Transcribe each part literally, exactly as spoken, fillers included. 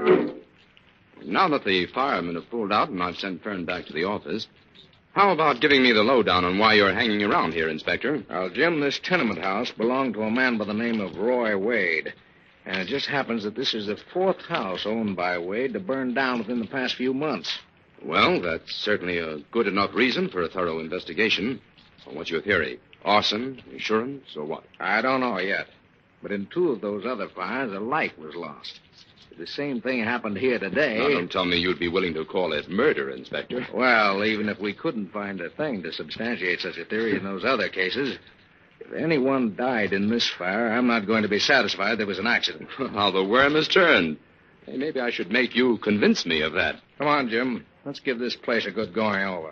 Now that the firemen have pulled out and I've sent Fern back to the office, how about giving me the lowdown on why you're hanging around here, Inspector? Well, Jim, this tenement house belonged to a man by the name of Roy Wade. And it just happens that this is the fourth house owned by Wade to burn down within the past few months. Well, that's certainly a good enough reason for a thorough investigation. Well, what's your theory? Arson, insurance, or what? I don't know yet. But in two of those other fires, a light was lost. The same thing happened here today. Now, don't tell me you'd be willing to call it murder, Inspector. Well, even if we couldn't find a thing to substantiate such a theory in those other cases, if anyone died in this fire, I'm not going to be satisfied there was an accident. How the worm has turned. Hey, maybe I should make you convince me of that. Come on, Jim. Let's give this place a good going over.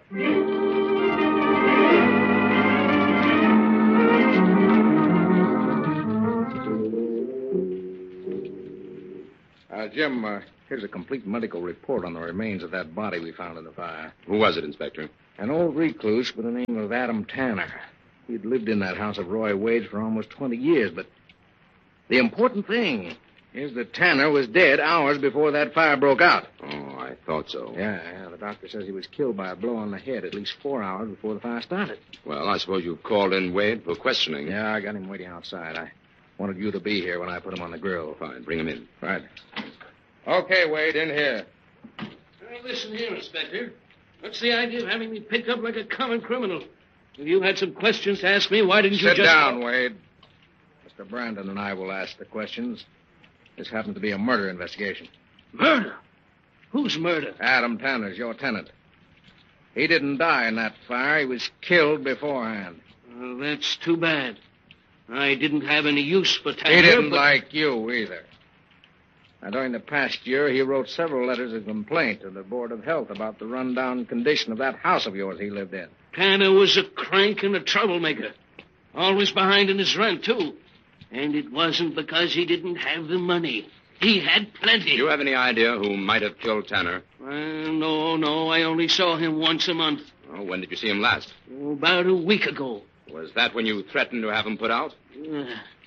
Uh, Jim, uh, here's a complete medical report on the remains of that body we found in the fire. Who was it, Inspector? An old recluse by the name of Adam Tanner. He'd lived in that house of Roy Wade's for almost twenty years, but the important thing is that Tanner was dead hours before that fire broke out. Oh, I thought so. Yeah, yeah. The doctor says he was killed by a blow on the head at least four hours before the fire started. Well, I suppose you've called in Wade for questioning. Yeah, I got him waiting outside. I wanted you to be here when I put him on the grill. Fine, bring him in. Right. Okay, Wade, in here. Now, listen here, Inspector. What's the idea of having me picked up like a common criminal? If you had some questions to ask me, why didn't you Sit just... Sit down, Wade. Mister Brandon and I will ask the questions. This happens to be a murder investigation. Murder? Whose murder? Adam Tanner's, your tenant. He didn't die in that fire. He was killed beforehand. Well, that's too bad. I didn't have any use for Tanner. He didn't but... like you either. Now, during the past year, he wrote several letters of complaint to the Board of Health about the rundown condition of that house of yours he lived in. Tanner was a crank and a troublemaker. Always behind in his rent, too. And it wasn't because he didn't have the money. He had plenty. Do you have any idea who might have killed Tanner? Well, no, no. I only saw him once a month. Oh, when did you see him last? Oh, about a week ago. Was that when you threatened to have him put out? Uh,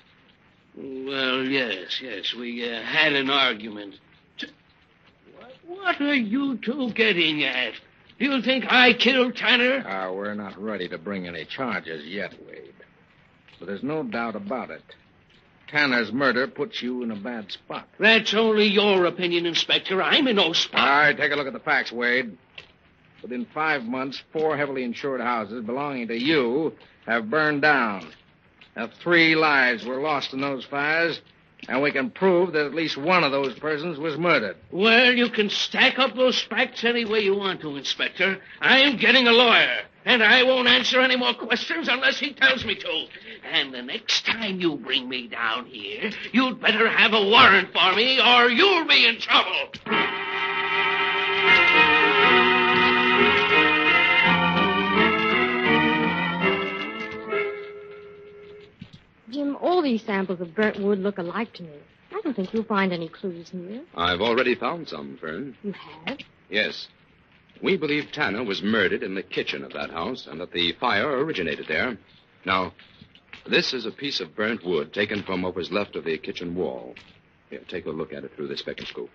well, yes, yes. We uh, had an argument. What are you two getting at? Do you think I killed Tanner? Ah, uh, we're not ready to bring any charges yet, Wade. But there's no doubt about it. Tanner's murder puts you in a bad spot. That's only your opinion, Inspector. I'm in no spot. All right, take a look at the facts, Wade. Within five months, four heavily insured houses belonging to you have burned down. Now, three lives were lost in those fires, and we can prove that at least one of those persons was murdered. Well, you can stack up those facts any way you want to, Inspector. I'm getting a lawyer, and I won't answer any more questions unless he tells me to. And the next time you bring me down here, you'd better have a warrant for me, or you'll be in trouble. Jim, all these samples of burnt wood look alike to me. I don't think you'll find any clues here. I've already found some, Fern. You have? Yes. We believe Tanner was murdered in the kitchen of that house and that the fire originated there. Now, this is a piece of burnt wood taken from what was left of the kitchen wall. Here, take a look at it through this spectroscope.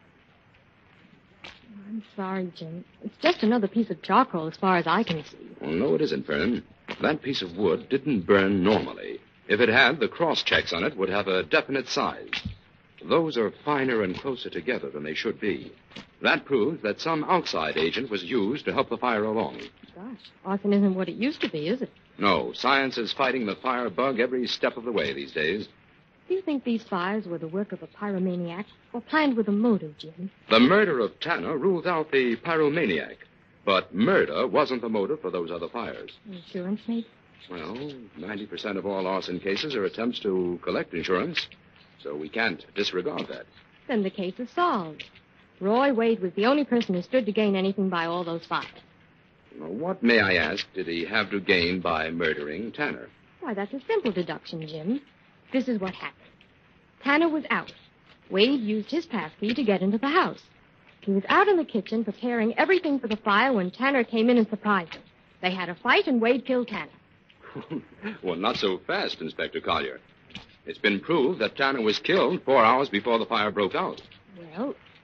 I'm sorry, Jim. It's just another piece of charcoal as far as I can see. Well, no, it isn't, Fern. That piece of wood didn't burn normally. If it had, the cross-checks on it would have a definite size. Those are finer and closer together than they should be. That proves that some outside agent was used to help the fire along. Gosh, arson isn't what it used to be, is it? No, science is fighting the fire bug every step of the way these days. Do you think these fires were the work of a pyromaniac or planned with a motive, Jim? The murder of Tanner rules out the pyromaniac. But murder wasn't the motive for those other fires. Insurance, maybe? Well, ninety percent of all arson cases are attempts to collect insurance, so we can't disregard that. Then the case is solved. Roy Wade was the only person who stood to gain anything by all those fires. Now, what, may I ask, did he have to gain by murdering Tanner? Why, that's a simple deduction, Jim. This is what happened. Tanner was out. Wade used his passkey to get into the house. He was out in the kitchen preparing everything for the fire when Tanner came in and surprised him. They had a fight, and Wade killed Tanner. Well, not so fast, Inspector Collier. It's been proved that Tanner was killed four hours before the fire broke out. Well,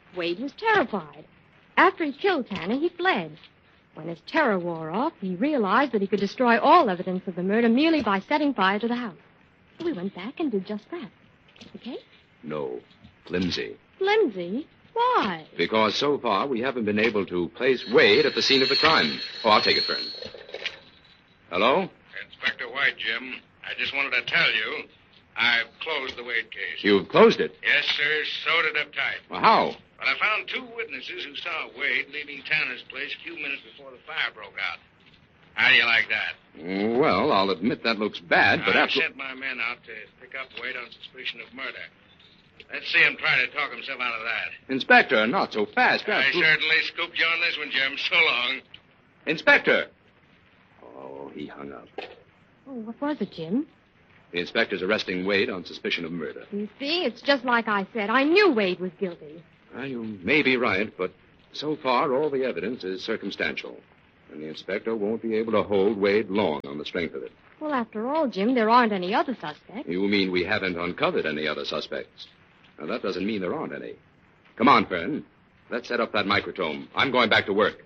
Wade was terrified. After he killed Tanner, he fled. When his terror wore off, he realized that he could destroy all evidence of the murder merely by setting fire to the house. So we went back and did just that. Okay? No. Flimsy. Flimsy? Why? Because so far we haven't been able to place Wade at the scene of the crime. Oh, I'll take it, friend. Hello? Inspector White, Jim. I just wanted to tell you I've closed the Wade case. You've closed it? Yes, sir. Sewed it up tight. Well, how? But I found two witnesses who saw Wade leaving Tanner's place a few minutes before the fire broke out. How do you like that? Well, I'll admit that looks bad, but I after... sent my men out to pick up Wade on suspicion of murder. Let's see him try to talk himself out of that. Inspector, not so fast. I Perhaps- certainly scooped you on this one, Jim. So long. Inspector! Oh, he hung up. Oh, what was it, Jim? The inspector's arresting Wade on suspicion of murder. You see, it's just like I said. I knew Wade was guilty. Well, you may be right, but so far all the evidence is circumstantial. And the inspector won't be able to hold Wade long on the strength of it. Well, after all, Jim, there aren't any other suspects. You mean we haven't uncovered any other suspects? Now, that doesn't mean there aren't any. Come on, Fern. Let's set up that microtome. I'm going back to work.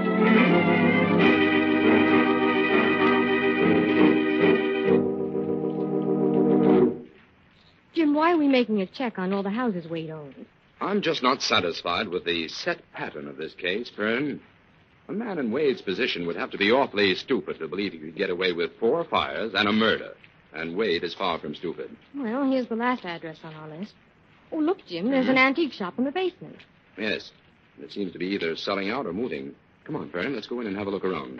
Jim, why are we making a check on all the houses Wade owns? I'm just not satisfied with the set pattern of this case, Fern. A man in Wade's position would have to be awfully stupid to believe he could get away with four fires and a murder. And Wade is far from stupid. Well, here's the last address on our list. Oh, look, Jim, there's an antique shop in the basement. Yes. It seems to be either selling out or moving. Come on, Fern, let's go in and have a look around.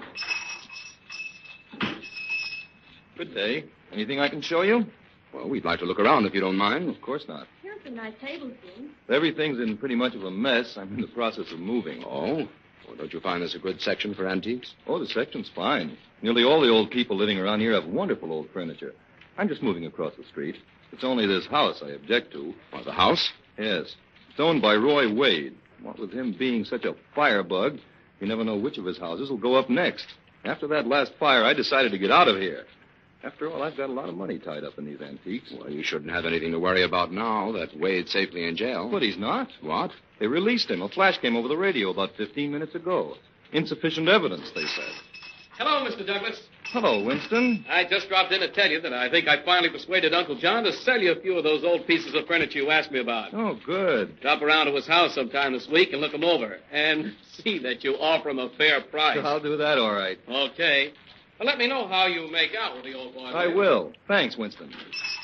Good day. Anything I can show you? Well, we'd like to look around if you don't mind. Of course not. Here's a nice table, Jim. Everything's in pretty much of a mess. I'm in the process of moving. Oh? Well, don't you find this a good section for antiques? Oh, the section's fine. Nearly all the old people living around here have wonderful old furniture. I'm just moving across the street. It's only this house I object to. Well, the house? Yes. It's owned by Roy Wade. What with him being such a firebug, you never know which of his houses will go up next. After that last fire, I decided to get out of here. After all, I've got a lot of money tied up in these antiques. Well, you shouldn't have anything to worry about now that Wade's safely in jail. But he's not. What? They released him. A flash came over the radio about fifteen minutes ago. Insufficient evidence, they said. Hello, Mister Douglas. Hello, Winston. I just dropped in to tell you that I think I finally persuaded Uncle John to sell you a few of those old pieces of furniture you asked me about. Oh, good. Drop around to his house sometime this week and look him over. And see that you offer him a fair price. I'll do that all right. Okay. Well, let me know how you make out with the old boy. I will. Thanks, Winston.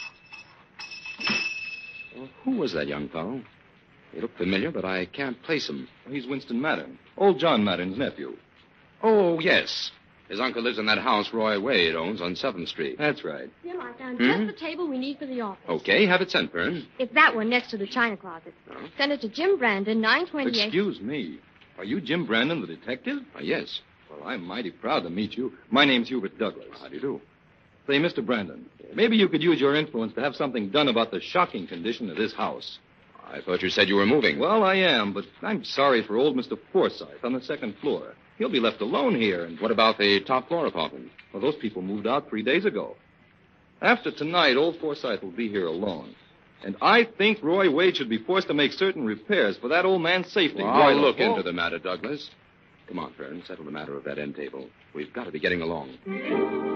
Well, who was that young fellow? He looked familiar, but I can't place him. He's Winston Madden. Old John Madden's nephew. Oh, yes. His uncle lives in that house Roy Wade owns on seventh Street. That's right. Jim, I found Hmm? just the table we need for the office. Okay, have it sent, Fern. It's that one next to the china closet. Oh. Send it to Jim Brandon, nine twenty-eight. Excuse me. Are you Jim Brandon, the detective? Uh, yes. Well, I'm mighty proud to meet you. My name's Hubert Douglas. How do you do? Say, Mister Brandon, maybe you could use your influence to have something done about the shocking condition of this house. I thought you said you were moving. Well, I am, but I'm sorry for old Mister Forsythe on the second floor. He'll be left alone here, and... What about the top floor apartment? Well, those people moved out three days ago. After tonight, old Forsythe will be here alone. And I think Roy Wade should be forced to make certain repairs for that old man's safety. Well, Roy, I'll look oh. into the matter, Douglas. Come on, Fern, settle the matter of that end table. We've got to be getting along.